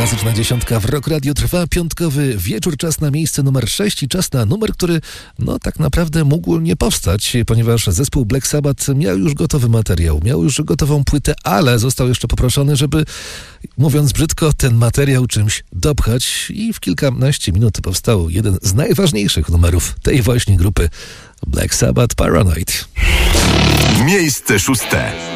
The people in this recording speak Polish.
Klasyczna dziesiątka w Rock Radio trwa piątkowy wieczór, czas na miejsce numer 6 i czas na numer, który tak naprawdę mógł nie powstać, ponieważ zespół Black Sabbath miał już gotowy materiał, miał już gotową płytę, ale został jeszcze poproszony, żeby, mówiąc brzydko, ten materiał czymś dopchać i w kilkanaście minut powstał jeden z najważniejszych numerów tej właśnie grupy Black Sabbath, Paranoid. Miejsce szóste.